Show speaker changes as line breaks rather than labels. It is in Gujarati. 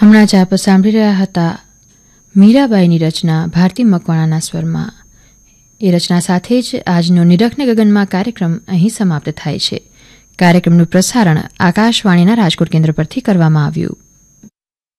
હમણાં જ આપ સાંભળી રહ્યા હતા મીરાબાઈની રચના ભારતી મકવાણાના સ્વરમાં. એ રચના સાથે જ આજનો નિરખને ગગનમાં કાર્યક્રમ અહીં સમાપ્ત થાય છે. કાર્યક્રમનું પ્રસારણ આકાશવાણીના રાજકોટ કેન્દ્ર પરથી કરવામાં આવ્યું.